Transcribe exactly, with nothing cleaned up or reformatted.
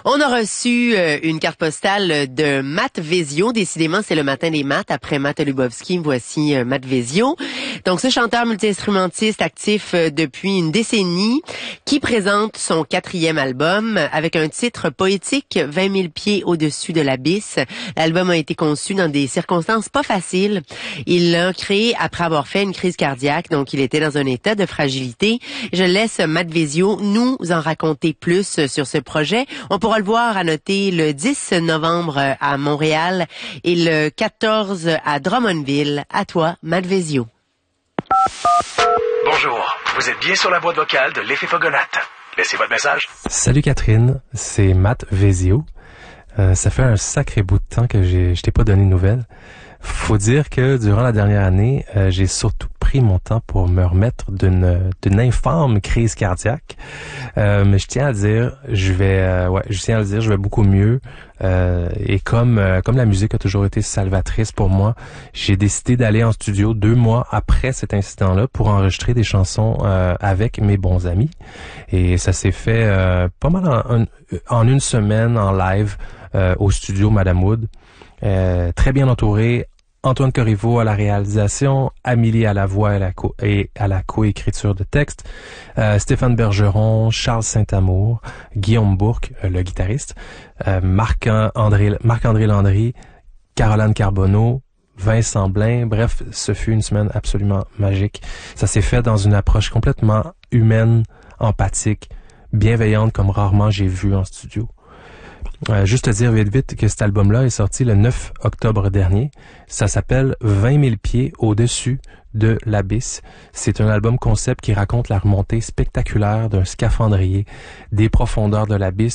On a reçu euh, une carte postale de Matt Vezio. Décidément, c'est le matin des maths. Après Matt Lubowski, voici euh, Matt Vezio. Donc, ce chanteur multi-instrumentiste actif euh, depuis une décennie qui présente son quatrième album avec un titre poétique, vingt mille pieds au-dessus de l'abysse. L'album a été conçu dans des circonstances pas faciles. Il l'a créé après avoir fait une crise cardiaque, donc il était dans un état de fragilité. Je laisse Matt Vezio nous en raconter plus sur ce projet. On pourra le voir à noter le dix novembre à Montréal et le quatorze à Drummondville. À toi, Matt Vezio. Bonjour, vous êtes bien sur la boîte vocale de l'effet Fogonate. Laissez votre message. Salut Catherine, c'est Matt Vezio. Euh, ça fait un sacré bout de temps que j'ai, je t'ai pas donné de nouvelles. Faut dire que durant la dernière année, euh, j'ai surtout pris mon temps pour me remettre d'une, d'une infâme crise cardiaque. Euh, mais je tiens à dire, je vais, euh, ouais, je tiens à le dire, je vais beaucoup mieux. Euh, et comme euh, comme la musique a toujours été salvatrice pour moi, j'ai décidé d'aller en studio deux mois après cet incident-là pour enregistrer des chansons euh, avec mes bons amis. Et ça s'est fait euh, pas mal en, en, en une semaine en live euh, au studio Madame Wood. Euh, très bien entouré. Antoine Corriveau à la réalisation, Amélie à la voix et, la co- et à la coécriture de texte, euh, Stéphane Bergeron, Charles Saint-Amour, Guillaume Bourque, euh, le guitariste, euh, Marc-André, Marc-André Landry, Caroline Carbonneau, Vincent Blain. Bref, ce fut une semaine absolument magique. Ça s'est fait dans une approche complètement humaine, empathique, bienveillante comme rarement j'ai vu en studio. Euh, juste te dire vite vite que cet album-là est sorti le neuf octobre dernier. Ça s'appelle vingt mille pieds au-dessus de l'abysse. C'est un album concept qui raconte la remontée spectaculaire d'un scaphandrier des profondeurs de l'abysse